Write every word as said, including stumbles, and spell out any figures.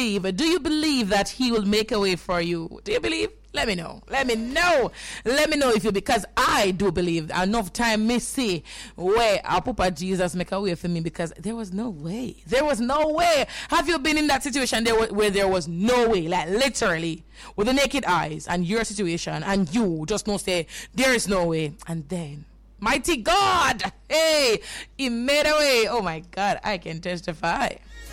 believe? Do you believe that he will make a way for you? Do you believe? Let me know. Let me know. Let me know if you, because I do believe enough time me see where our Papa Jesus make a way for me, because there was no way. There was no way. Have you been in that situation there where there was no way, like literally with the naked eyes and your situation and you just know say there is no way, and then mighty God, hey, he made a way. Oh my God, I can testify.